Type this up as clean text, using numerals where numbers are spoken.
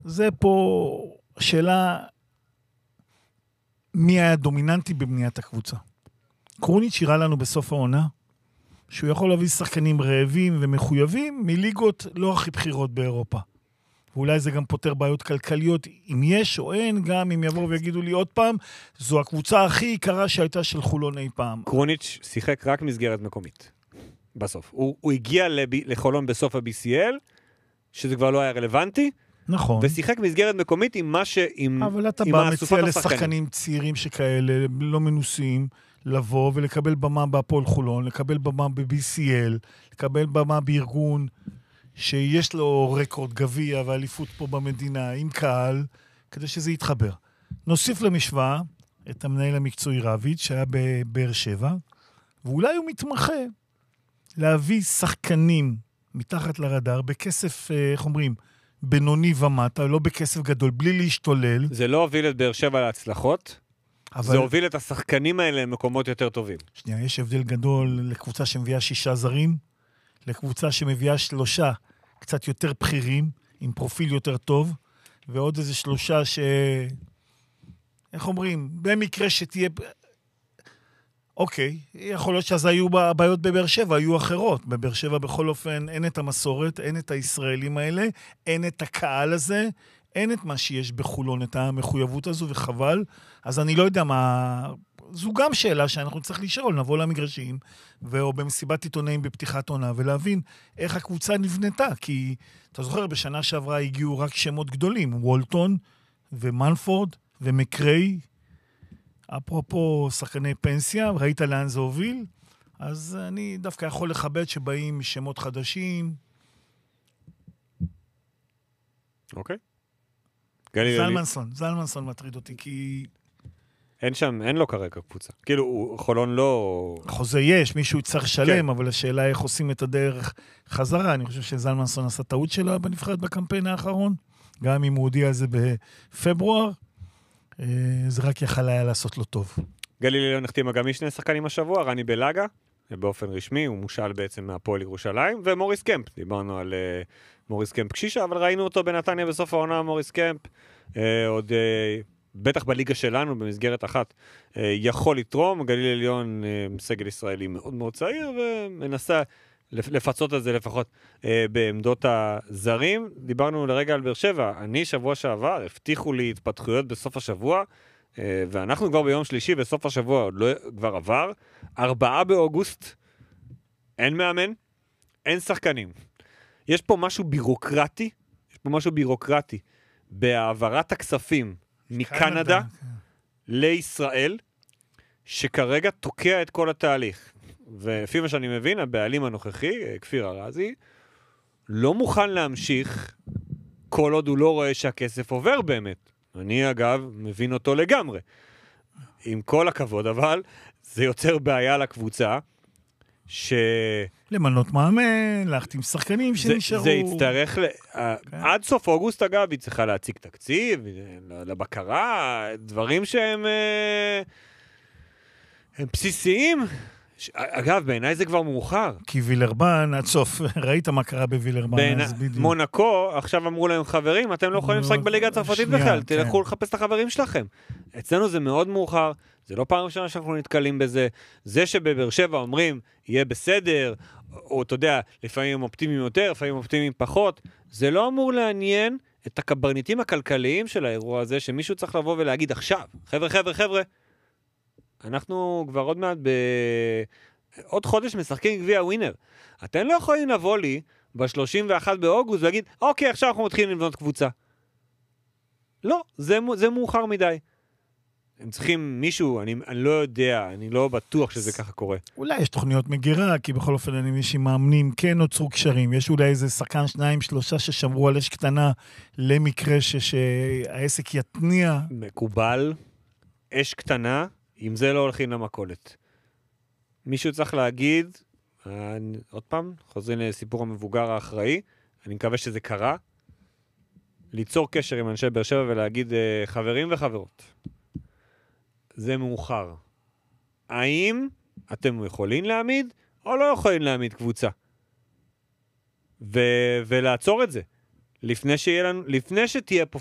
זה פה שאלה מי היה דומיננטי בבניית הקבוצה. קרוניץ' הראה לנו בסוף העונה, שהוא יכול להביא שחקנים רעבים ומחויבים מליגות לא הכי בחירות באירופה. ואולי זה גם פותר בעיות כלכליות, אם יש או אין, גם אם יבואו ויגידו לי עוד פעם, זו הקבוצה הכי יקרה שהייתה של חולון אי פעם. קרוניץ' שיחק רק מסגרת מקומית, בסוף. הוא הגיע לחולון בסוף ה-BCL, שזה כבר לא היה רלוונטי, נכון. ושיחק מסגרת מקומית עם מה ש... אבל אתה בא מציע לשחקנים צעירים שכאלה, לא מנוסים, לבוא ולקבל במה בהפועל חולון, לקבל במה ב-BCL, לקבל במה בארגון שיש לו רקורד גביע ואליפות פה במדינה עם קהל, כדי שזה יתחבר. נוסיף למשוואה את המנהל המקצועי רביץ' שהיה בבאר שבע, ואולי הוא מתמחה להביא שחקנים מתחת לרדאר בכסף, איך אומרים, בינוני ומטה, לא בכסף גדול, בלי להשתולל. זה לא הוביל את באר שבע להצלחות, זה הוביל את השחקנים האלה למקומות יותר טובים. שנייה, יש הבדל גדול לקבוצה שמביאה 6 זרים, לקבוצה שמביאה 3 קצת יותר בכירים, עם פרופיל יותר טוב, ועוד איזה 3 איך אומרים, במקרה שתהיה... אוקיי, יכול להיות שאז היו הבעיות בבאר שבע, היו אחרות. בבאר שבע בכל אופן אין את המסורת, אין את הישראלים האלה, אין את הקהל הזה, אין את מה שיש בחולון, את המחויבות הזו, וחבל. אז אני לא יודע מה... זו גם שאלה שאנחנו צריך לשאול, נבוא למגרשים, או במסיבת עיתונאים בפתיחת עונה, ולהבין איך הקבוצה נבנתה. כי, אתה זוכר, בשנה שעברה הגיעו רק שמות גדולים, וולטון ומנפורד ומקריי, אפרופו שחקני פנסיה, ראית לאן זה הוביל? אז אני דווקא יכול לכבד שבאים שמות חדשים. אוקיי. זלמנסון מטריד אותי, כי... אין לו כרגע קבוצה. כאילו, חולון לא... חוזה יש, מישהו צריך לשלם, אבל השאלה איך עושים את הדרך חזרה. אני חושב שזלמנסון עשה טעות שלה בנבחרת בקמפיין האחרון, גם אם הוא הודיע על זה בפברואר, זה רק יכל היה לעשות לו טוב. גליל עליון החתימה גם משני שחקנים השבוע, רני בלגה, באופן רשמי, הוא מושל בעצם מהפועל ירושלים, ומוריס קמפ, דיברנו על מוריס קמפ קשישה, אבל ראינו אותו בנתניה בסוף העונה, מוריס קמפ, עוד בטח בליגה שלנו, במסגרת אחת, יכול לתרום, גליל עליון סגל ישראלי מאוד מאוד צעיר, ומנסה לפצות את זה לפחות בעמדות הזרים. דיברנו לרגע על באר שבע, אני שבוע שעבר, הבטיחו לי התפתחויות בסוף השבוע, ואנחנו כבר ביום שלישי, בסוף השבוע עוד לא כבר עבר, 4 באוגוסט, אין מאמן, אין שחקנים. יש פה משהו בירוקרטי, בהעברת הכספים מקנדה לישראל, שכרגע תוקע את כל התהליך. ולפי מה שאני מבין, הבעלים הנוכחי, כפיר ארזי, לא מוכן להמשיך כל עוד הוא לא רואה שהכסף עובר באמת. אני אגב מבין אותו לגמרי. עם כל הכבוד, אבל זה יוצר בעיה לקבוצה, למנות מאמן, להחתים שחקנים שנשארו. זה יצטרך, עד סוף אוגוסט אגב, היא צריכה להציג תקציב, לבקרה, דברים שהם הם בסיסיים. אגב, בעיניי זה כבר מאוחר. כי וילרבן, עד סוף, ראית מה קרה בוילרבן, אז בדיוק. מונקו, עכשיו אמרו להם חברים, אתם לא יכולים לשחק בליגה הצרפתית בכלל, תלכו לחפש את החברים שלכם. אצלנו זה מאוד מאוחר, זה לא פעם ראשונה שאנחנו נתקלים בזה. זה שבבאר שבע אומרים, יהיה בסדר, או אתה יודע, לפעמים הם אופטימיים יותר, לפעמים אופטימיים פחות, זה לא אמור לעניין את הקברניטים הכלכליים של האירוע הזה, שמישהו צריך לבוא ולהגיד עכשיו, חבר'ה, אנחנו כבר עוד מעט עוד חודש משחקים גביע ווינר. אתם לא יכולים לבוא לי ב-31 באוגוסט ולהגיד, אוקיי, עכשיו אנחנו מתחילים לבנות קבוצה. לא, זה מאוחר מדי. הם צריכים מישהו, אני לא יודע, אני לא בטוח שזה ככה קורה. אולי יש תוכניות מגירה, כי בכל אופן אני מבין שמאמנים כן נוצרו קשרים. יש אולי איזה שחקן 2-3 ששמרו על אש קטנה למקרה שהעסק יתניע. מקובל, אש קטנה, אם זה לא הולכים למכולת. מישהו צריך להגיד, עוד פעם, חוזרים לסיפור המבוגר האחראי, אני מקווה שזה קרה, ליצור קשר עם אנשי באר שבע ולהגיד חברים וחברות. זה מאוחר. האם אתם יכולים להעמיד או לא יכולים להעמיד קבוצה? ולעצור את זה. לפני שתהיה פה